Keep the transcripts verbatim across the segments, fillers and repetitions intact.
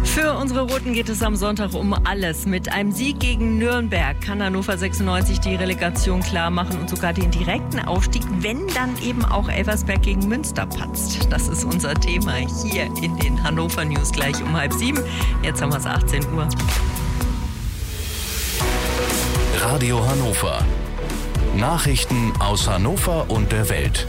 Für unsere Roten geht es am Sonntag um alles. Mit einem Sieg gegen Nürnberg kann Hannover sechsundneunzig die Relegation klar machen und sogar den direkten Aufstieg, wenn dann eben auch Elversberg gegen Münster patzt. Das ist unser Thema hier in den Hannover News gleich um halb sieben. Jetzt haben wir es achtzehn Uhr. Radio Hannover. Nachrichten aus Hannover und der Welt.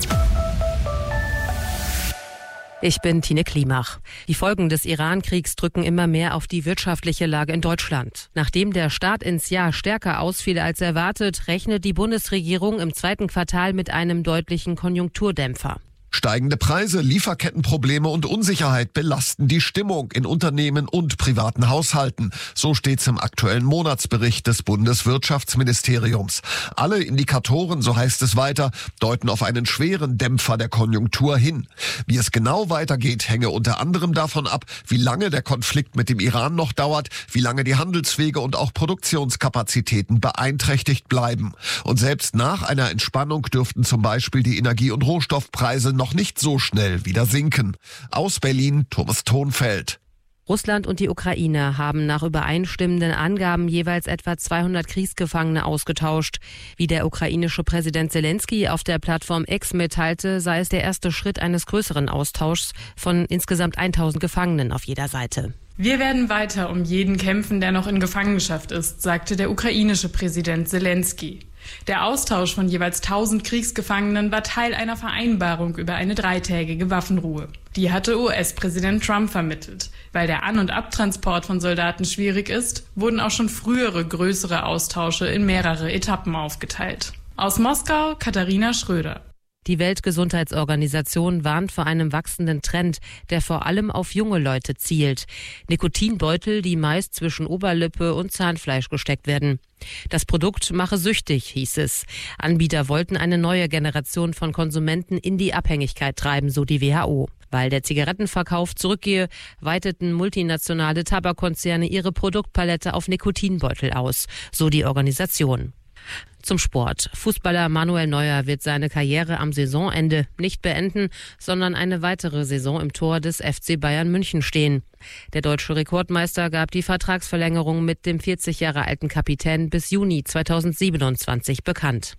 Ich bin Tine Klimach. Die Folgen des Iran-Kriegs drücken immer mehr auf die wirtschaftliche Lage in Deutschland. Nachdem der Start ins Jahr stärker ausfiel als erwartet, rechnet die Bundesregierung im zweiten Quartal mit einem deutlichen Konjunkturdämpfer. Steigende Preise, Lieferkettenprobleme und Unsicherheit belasten die Stimmung in Unternehmen und privaten Haushalten. So steht's im aktuellen Monatsbericht des Bundeswirtschaftsministeriums. Alle Indikatoren, so heißt es weiter, deuten auf einen schweren Dämpfer der Konjunktur hin. Wie es genau weitergeht, hänge unter anderem davon ab, wie lange der Konflikt mit dem Iran noch dauert, wie lange die Handelswege und auch Produktionskapazitäten beeinträchtigt bleiben. Und selbst nach einer Entspannung dürften zum Beispiel die Energie- und Rohstoffpreise noch nicht so schnell wieder sinken. Aus Berlin, Thomas Thonfeld. Russland und die Ukraine haben nach übereinstimmenden Angaben jeweils etwa zweihundert Kriegsgefangene ausgetauscht. Wie der ukrainische Präsident Zelensky auf der Plattform X mitteilte, sei es der erste Schritt eines größeren Austauschs von insgesamt tausend Gefangenen auf jeder Seite. Wir werden weiter um jeden kämpfen, der noch in Gefangenschaft ist, sagte der ukrainische Präsident Zelensky. Der Austausch von jeweils tausend Kriegsgefangenen war Teil einer Vereinbarung über eine dreitägige Waffenruhe. Die hatte U S-Präsident Trump vermittelt. Weil der An- und Abtransport von Soldaten schwierig ist, wurden auch schon frühere größere Austausche in mehrere Etappen aufgeteilt. Aus Moskau, Katharina Schröder. Die Weltgesundheitsorganisation warnt vor einem wachsenden Trend, der vor allem auf junge Leute zielt. Nikotinbeutel, die meist zwischen Oberlippe und Zahnfleisch gesteckt werden. Das Produkt mache süchtig, hieß es. Anbieter wollten eine neue Generation von Konsumenten in die Abhängigkeit treiben, so die W H O. Weil der Zigarettenverkauf zurückgehe, weiteten multinationale Tabakkonzerne ihre Produktpalette auf Nikotinbeutel aus, so die Organisation. Zum Sport. Fußballer Manuel Neuer wird seine Karriere am Saisonende nicht beenden, sondern eine weitere Saison im Tor des F C Bayern München stehen. Der deutsche Rekordmeister gab die Vertragsverlängerung mit dem vierzig Jahre alten Kapitän bis Juni zweitausendsiebenundzwanzig bekannt.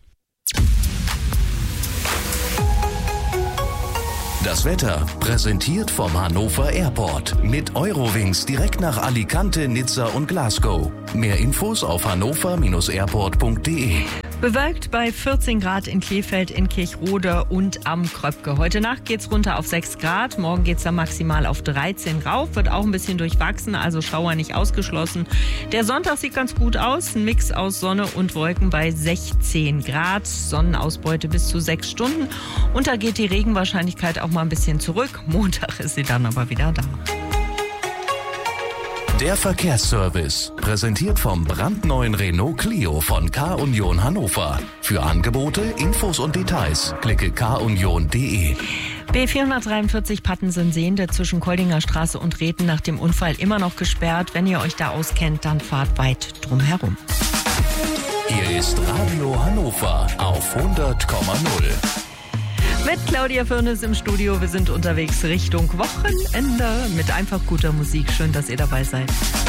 Das Wetter präsentiert vom Hannover Airport. Mit Eurowings direkt nach Alicante, Nizza und Glasgow. Mehr Infos auf hannover Bindestrich airport punkt de. Bewölkt bei vierzehn Grad in Krefeld, in Kirchrode und am Kröpke. Heute Nacht geht's runter auf sechs Grad, morgen geht's dann maximal auf dreizehn rauf, wird auch ein bisschen durchwachsen, also Schauer nicht ausgeschlossen. Der Sonntag sieht ganz gut aus, ein Mix aus Sonne und Wolken bei sechzehn Grad, Sonnenausbeute bis zu sechs Stunden. Und da geht die Regenwahrscheinlichkeit auch mal ein bisschen zurück, Montag ist sie dann aber wieder da. Der Verkehrsservice, präsentiert vom brandneuen Renault Clio von K-Union Hannover. Für Angebote, Infos und Details klicke k union punkt de. B vierhundertdreiundvierzig Pattensen-Sehende zwischen Koldinger Straße und Reten nach dem Unfall immer noch gesperrt. Wenn ihr euch da auskennt, dann fahrt weit drum herum. Hier ist Radio Hannover auf hundert Komma null. Mit Claudia Firnes im Studio. Wir sind unterwegs Richtung Wochenende mit einfach guter Musik. Schön, dass ihr dabei seid.